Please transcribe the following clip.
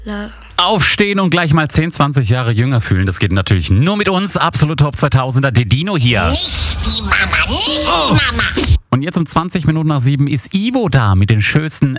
Aufstehen und gleich mal 10, 20 Jahre jünger fühlen, das geht natürlich nur mit uns. Absolut Top 2000er, der Dino hier. Nicht die Mama, nicht die Mama. Und jetzt um 20 Minuten nach 7 ist Ivo da mit den schönsten